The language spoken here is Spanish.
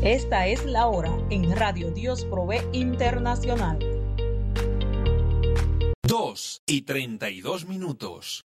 Esta es la hora en Radio Dios Provee Internacional. 2:32.